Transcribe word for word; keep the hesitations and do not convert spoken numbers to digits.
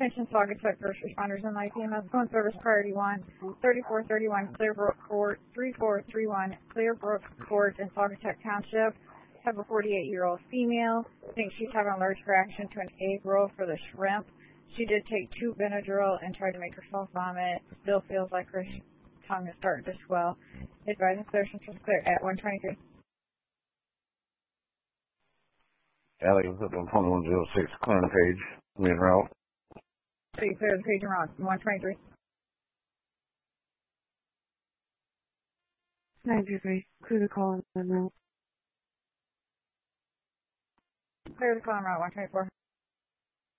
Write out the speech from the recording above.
Attention Saugatuck First Responders and Light E M S. Phone service priority one, thirty-four thirty-one Clearbrook Court, three four three one Clearbrook Court in Saugatuck Township. Have a forty-eight-year-old female. Thinks she's having a allergic reaction to an egg roll for the shrimp. She did take two Benadryl and tried to make herself vomit. Still feels like her tongue is starting to swell. Advising clear since clear at one twenty-three. Alley was up on phone one oh six, clearing page, main route. So you clear the page and route, one twenty-three. nine two three, clear the call and route. Clear the call and route, one twenty-four.